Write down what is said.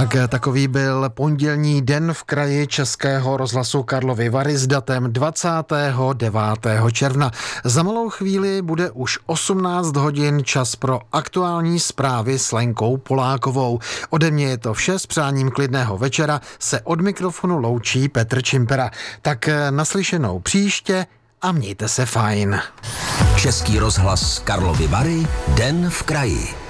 Tak takový byl pondělní den v kraji Českého rozhlasu Karlovy Vary s datem 29. června. Za malou chvíli bude už 18 hodin, čas pro aktuální zprávy s Lenkou Polákovou. Ode mě je to vše, s přáním klidného večera se od mikrofonu loučí Petr Čimpera. Tak naslyšenou příště a mějte se fajn. Český rozhlas Karlovy Vary, den v kraji.